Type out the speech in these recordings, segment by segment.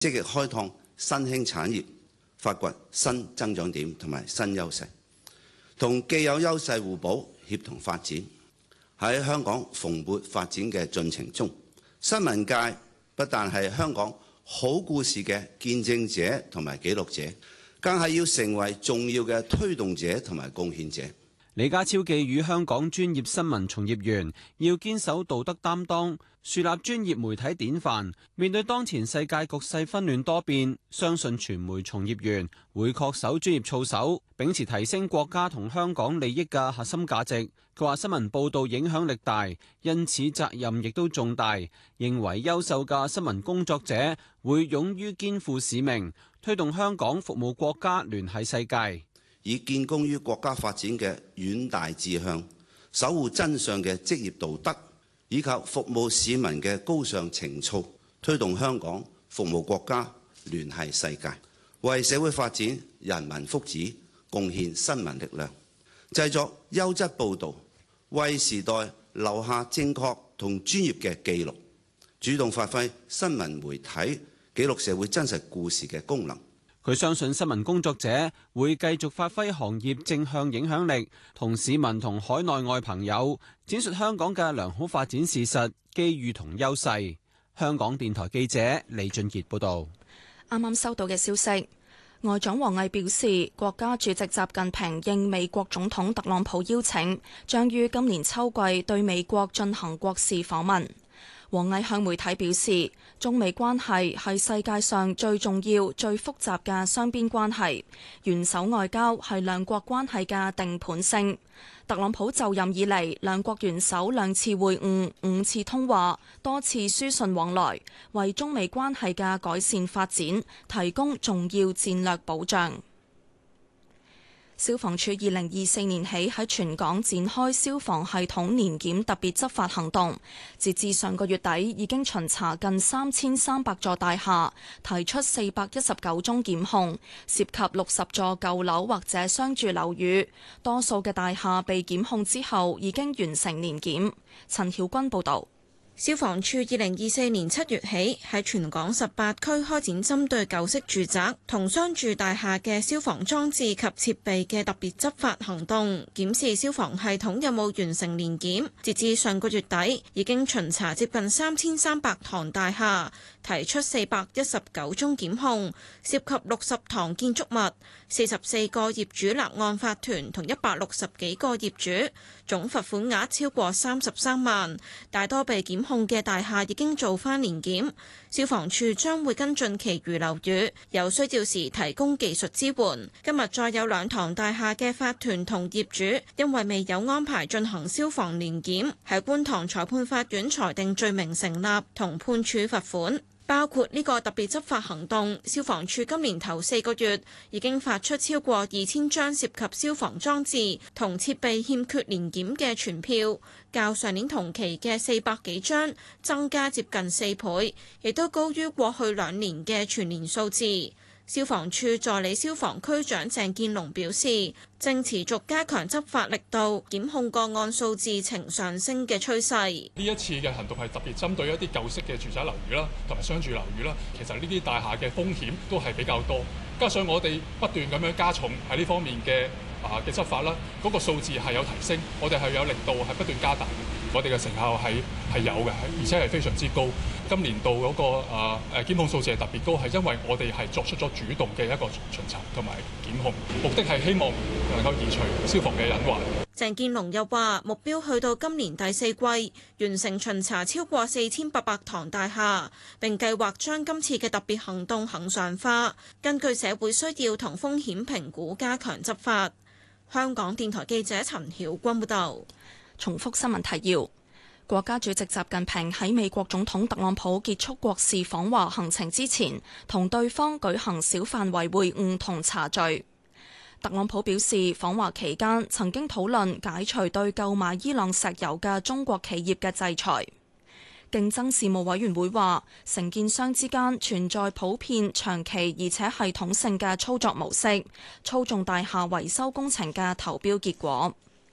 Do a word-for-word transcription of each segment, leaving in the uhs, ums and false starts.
積極開拓新興產業，發掘新增長點同埋新優勢，同既有優勢互補，協同發展。喺香港蓬勃發展嘅進程中，新聞界不但係香港好故事嘅見證者同埋記錄者，更係要成為重要嘅推動者同埋貢獻者。 李家超寄語香港專業新聞從業員要堅守道德擔當，樹立專業媒體典範。面對當前世界局勢紛亂多變，相信傳媒從業員會恪守專業操守，秉持提升國家同香港利益嘅核心價值。佢話新聞報導影響力大，因此責任亦都重大。認為優秀嘅新聞工作者會勇於肩負使命，推動香港服務國家、聯繫世界。 以建功於國家發展嘅遠大志向，守護真相嘅職業道德，以及服務市民嘅高尚情操，推動香港服務國家、聯繫世界，為社會發展、人民福祉貢獻新聞力量，製作優質報導，為時代留下正確同專業嘅記錄，主動發揮新聞媒體記錄社會真實故事嘅功能。 佢相信新聞工作者會繼續發揮行業正向影響力，同市民同海內外朋友展述香港嘅良好發展事實、機遇同優勢。香港電台記者李俊傑報導。 啱啱收到嘅消息，外長王毅表示，國家主席習近平應美國總統特朗普邀請，將於今年秋季對美國進行國事訪問。王毅向媒體表示，中美關係係世界上最重要、最複雜嘅雙邊關係，元首外交係兩國關係嘅定盤性。特朗普就任以嚟，兩國元首兩次會晤、五次通話、多次書信往來，為中美關係嘅改善發展提供重要戰略保障。消防處二零二四年起喺全港展開消防系統年檢特別執法行動，截至上個月底已經巡查近三千三百座大廈，提出四百一十九宗檢控，涉及六十座舊樓或者商住樓宇，多數嘅大廈被檢控之後已經完成年檢。陳曉君報導。 消防處二零二四年七月起喺全港十八區開展針對舊式住宅同商住大廈嘅消防裝置及設備嘅特別執法行動，檢視消防系統有冇完成年檢。截至上個月底，已經巡查接近三千三百幢大廈，提出四百一十九宗檢控，涉及六十幢建築物、四十四個業主立案法團同一百六十幾個業主，總罰款額超過三十三萬。大多被檢控嘅大廈已經做返年檢，消防處將會跟進其餘樓宇，有需要時提供技術支援。今日再有兩幢大廈嘅法團同業主因為未有安排進行消防年檢，喺觀塘裁判法院裁定罪名成立，同判處罰款。包括呢個特別執法行動，消防處今年頭四個月已經發出超過二千張涉及消防裝置同設備欠缺年檢嘅傳票，較上年同期嘅四百幾張增加接近四倍，亦都高於過去兩年嘅全年數字。消防處助理消防區長鄭建龍表示，正持續加強執法力度，檢控個案數字呈上升嘅趨勢。 呢一次嘅行動係特別針對一啲舊式嘅住宅樓宇啦，同埋商住樓宇啦。其實呢啲大廈嘅風險都係比較多，加上我哋不斷咁樣加重喺呢方面嘅啊嘅執法啦，嗰、那個數字係有提升，我哋係有力度係不斷加大，我哋嘅成效係係有嘅，而且係非常之高。今年度嗰、那個啊誒檢控數字係特別高，係因為我哋係作出咗主動嘅一個巡查同埋檢控，目的係希望能夠移除消防嘅隱患。 鄭建龍又話：目標去到今年第四季完成巡查超過四千八百幢大廈，並計劃將今次嘅特別行動恆常化，根據社會需要同風險評估加強執法。香港電台記者陳曉君報導。 重複新聞提要：國家主席習近平喺美國總統特朗普結束國事訪華行程之前，同對方舉行小範圍會晤同茶敘。特朗普表示，訪華期間曾經討論解除對購買伊朗石油嘅中國企業嘅制裁。競爭事務委員會話，承建商之間存在普遍、長期而且系統性嘅操作模式，操縱大廈維修工程嘅投標結果。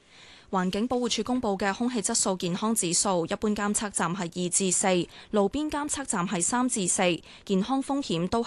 環境保護署公布嘅空氣質素健康指數，一般監測站係二至四，路邊監測站係三至四，健康風險都